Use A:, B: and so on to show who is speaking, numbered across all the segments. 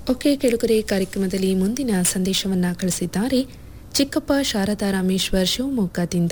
A: Okay ಕೆಳಗರೆ ಕಾರ್ಯಕ್ರಮದಲ್ಲಿ ಮುಂದಿನ ಸಂದೇಶವನ್ನು ಕಳಿಸಿದ್ದಾರೆ ಚಿಕ್ಕಪ್ಪ ಶಾರದಾ ರಾಮೇಶ್ವರ್ ಶಿವಮೊಗ್ಗದಿಂದ.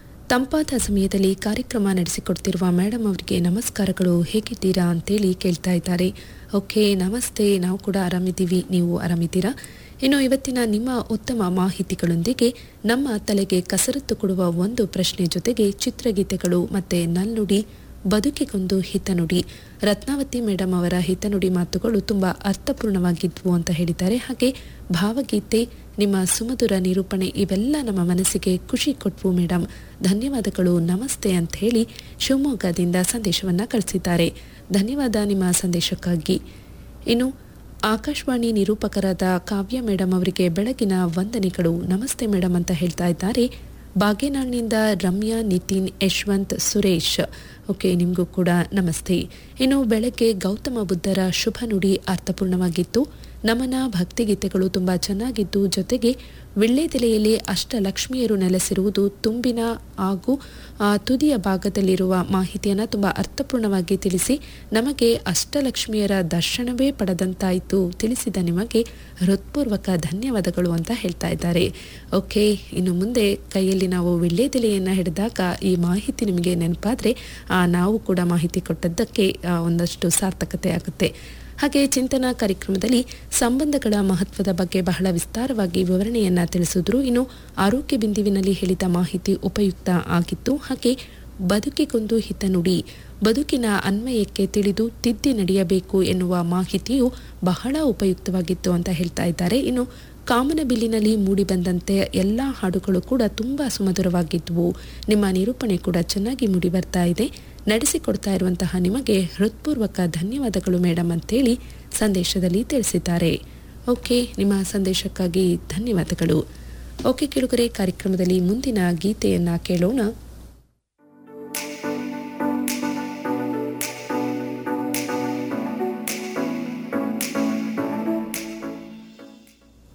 A: ತಂಪಾದ ಸಮಯದಲ್ಲಿ ಕಾರ್ಯಕ್ರಮ ನಡೆಸಿಕೊಡ್ತಿರುವ ಮೇಡಮ್ ಅವರಿಗೆ ನಮಸ್ಕಾರಗಳು, ಹೇಗಿದ್ದೀರಾ ಅಂತೇಳಿ ಕೇಳ್ತಾ ಇದ್ದಾರೆ. ಓಕೆ ನಮಸ್ತೆ, ನಾವು ಕೂಡ ಆರಾಮಿದ್ದೀವಿ, ನೀವು ಆರಾಮಿದ್ದೀರಾ? ಇನ್ನು ಇವತ್ತಿನ ನಿಮ್ಮ ಉತ್ತಮ ಮಾಹಿತಿಗಳೊಂದಿಗೆ ನಮ್ಮ ತಲೆಗೆ ಕಸರತ್ತು ಕೊಡುವ ಒಂದು ಪ್ರಶ್ನೆ ಜೊತೆಗೆ ಚಿತ್ರಗೀತೆಗಳು ಮತ್ತೆ ನಲ್ನುಡಿ, ಬದುಕಿಗೊಂದು ಹಿತನುಡಿ. ರತ್ನಾವತಿ ಮೇಡಮ್ ಅವರ ಹಿತನುಡಿ ಮಾತುಗಳು ತುಂಬ ಅರ್ಥಪೂರ್ಣವಾಗಿದ್ವು ಅಂತ ಹೇಳಿದ್ದಾರೆ. ಹಾಗೆ ಭಾವಗೀತೆ, ನಿಮ್ಮ ಸುಮಧುರ ನಿರೂಪಣೆ ಇವೆಲ್ಲ ನಮ್ಮ ಮನಸ್ಸಿಗೆ ಖುಷಿ ಕೊಟ್ವು ಮೇಡಮ್, ಧನ್ಯವಾದಗಳು, ನಮಸ್ತೆ ಅಂತ ಹೇಳಿ ಶಿವಮೊಗ್ಗದಿಂದ ಸಂದೇಶವನ್ನು ಕಳಿಸಿದ್ದಾರೆ. ಧನ್ಯವಾದ ನಿಮ್ಮ ಸಂದೇಶಕ್ಕಾಗಿ. ಇನ್ನು ಆಕಾಶವಾಣಿ ನಿರೂಪಕರಾದ ಕಾವ್ಯ ಮೇಡಮ್ ಅವರಿಗೆ ಬೆಳಗಿನ ವಂದನೆಗಳು, ನಮಸ್ತೆ ಮೇಡಮ್ ಅಂತ ಹೇಳ್ತಾ ಇದ್ದಾರೆ. ಬಾಗೇನಾಳ್ನಿಂದ ರಮ್ಯಾ, ನಿತಿನ್, ಯಶವಂತ್, ಸುರೇಶ್, ಓಕೆ ನಿಮಗೂ ಕೂಡ ನಮಸ್ತೆ. ಇನ್ನು ಬೆಳಗ್ಗೆ ಗೌತಮ ಬುದ್ಧರ ಶುಭ ನುಡಿ ಅರ್ಥಪೂರ್ಣವಾಗಿತ್ತು. ನಮನ ಭಕ್ತಿಗೀತೆಗಳು ತುಂಬ ಚೆನ್ನಾಗಿದ್ದು, ಜೊತೆಗೆ ವಿಳ್ಳೆದೆಲೆಯಲ್ಲಿ ಅಷ್ಟಲಕ್ಷ್ಮಿಯರು ನೆಲೆಸಿರುವುದು ತುಂಬಿನ ಹಾಗೂ ತುದಿಯ ಭಾಗದಲ್ಲಿರುವ ಮಾಹಿತಿಯನ್ನು ತುಂಬ ಅರ್ಥಪೂರ್ಣವಾಗಿ ತಿಳಿಸಿ ನಮಗೆ ಅಷ್ಟಲಕ್ಷ್ಮಿಯರ ದರ್ಶನವೇ ಪಡೆದಂತಾಯಿತು. ತಿಳಿಸಿದ ನಿಮಗೆ ಹೃತ್ಪೂರ್ವಕ ಧನ್ಯವಾದಗಳು ಅಂತ ಹೇಳ್ತಾ ಇದ್ದಾರೆ. ಓಕೆ, ಇನ್ನು ಮುಂದೆ ಕೈಯಲ್ಲಿ ನಾವು ವಿಳ್ಳೆದೆಲೆಯನ್ನು ಹಿಡಿದಾಗ ಈ ಮಾಹಿತಿ ನಿಮಗೆ ನೆನಪಾದರೆ ನಾವು ಕೂಡ ಮಾಹಿತಿ ಕೊಟ್ಟದ್ದಕ್ಕೆ ಒಂದಷ್ಟು ಸಾರ್ಥಕತೆ ಆಗುತ್ತೆ. ಹಾಗೆ ಚಿಂತನ ಕಾರ್ಯಕ್ರಮದಲ್ಲಿ ಸಂಬಂಧಗಳ ಮಹತ್ವದ ಬಗ್ಗೆ ಬಹಳ ವಿಸ್ತಾರವಾಗಿ ವಿವರಣೆಯನ್ನು ತಿಳಿಸಿದ್ರು. ಇನ್ನು ಆರೋಗ್ಯ ಬಿಂದುವಿನಲ್ಲಿ ಹೇಳಿದ ಮಾಹಿತಿ ಉಪಯುಕ್ತ ಆಗಿತ್ತು. ಹಾಗೆ ಬದುಕಿಗೊಂದು ಹಿತನುಡಿ, ಬದುಕಿನ ಅನ್ವಯಕ್ಕೆ ತಿಳಿದು ತಿದ್ದಿ ನಡೆಯಬೇಕು ಎನ್ನುವ ಮಾಹಿತಿಯು ಬಹಳ ಉಪಯುಕ್ತವಾಗಿತ್ತು ಅಂತ ಹೇಳ್ತಾ ಇದ್ದಾರೆ. ಇನ್ನು ಕಾಮನಬಿಲ್ಲಿನಲ್ಲಿ ಮೂಡಿಬಂದಂತೆ ಎಲ್ಲ ಹಾಡುಗಳು ಕೂಡ ತುಂಬ ಸುಮಧುರವಾಗಿದ್ದವು. ನಿಮ್ಮ ನಿರೂಪಣೆ ಕೂಡ ಚೆನ್ನಾಗಿ ಮೂಡಿ ಬರ್ತಾ ಇದೆ. ನಡೆಸಿಕೊಡ್ತಾ ಇರುವಂತಹ ನಿಮಗೆ ಹೃತ್ಪೂರ್ವಕ ಧನ್ಯವಾದಗಳು ಮೇಡಮ್ ಅಂತೇಳಿ ಸಂದೇಶದಲ್ಲಿ ತಿಳಿಸಿದ್ದಾರೆ. ಓಕೆ, ನಿಮ್ಮ ಸಂದೇಶಕ್ಕಾಗಿ ಧನ್ಯವಾದಗಳು. ಓಕೆ ಕೆಳಗರೆ ಕಾರ್ಯಕ್ರಮದಲ್ಲಿ ಮುಂದಿನ ಗೀತೆಯನ್ನು ಕೇಳೋಣ.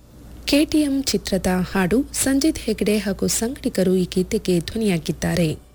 A: KTM ಚಿತ್ರದ ಹಾಡು. ಸಂಜಿತ್ ಹೆಗ್ಡೆ ಹಾಗೂ ಸಂಗಡಿಗರು ಈ ಗೀತೆಗೆ ಧ್ವನಿಯಾಗಿದ್ದಾರೆ.